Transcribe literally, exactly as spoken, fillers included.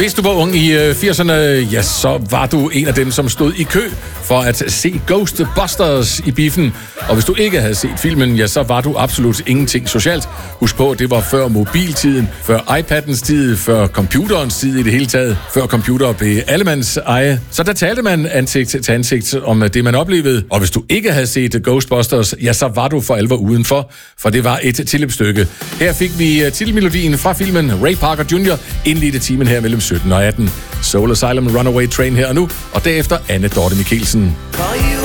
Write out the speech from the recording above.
Hvis du var ung i firserne, ja, så var du en af dem, som stod i kø for at se Ghostbusters i biffen. Og hvis du ikke havde set filmen, ja, så var du absolut ingenting socialt. Husk på, det var før mobiltiden, før iPadens tid, før computerens tid i det hele taget, før computer blev allemands eje. Så der talte man ansigt til ansigt om det, man oplevede. Og hvis du ikke havde set Ghostbusters, ja, så var du for alvor udenfor, for det var et tilløbsstykke. Her fik vi titelmelodien fra filmen. Ray Parker junior indledte timen her mellem sytten og atten. Soul Asylum, Runaway Train her og nu, og derefter Anne Dorte Michelsen.